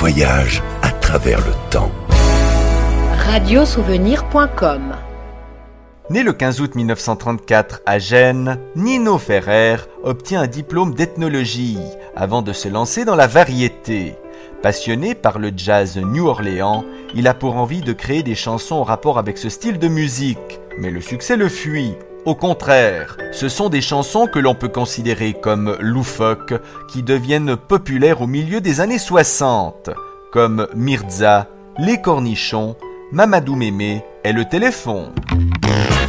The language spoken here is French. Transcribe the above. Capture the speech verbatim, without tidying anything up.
voyage à travers le temps. radiosouvenir point com. Né le quinze août mille neuf cent trente-quatre à Gênes, Nino Ferrer obtient un diplôme d'ethnologie avant de se lancer dans la variété. Passionné par le jazz New Orleans, il a pour envie de créer des chansons en rapport avec ce style de musique. Mais le succès le fuit. Au contraire, ce sont des chansons que l'on peut considérer comme loufoques qui deviennent populaires au milieu des années soixante, comme Mirza, Les Cornichons, Mamadou Mémé et Le Téléphone.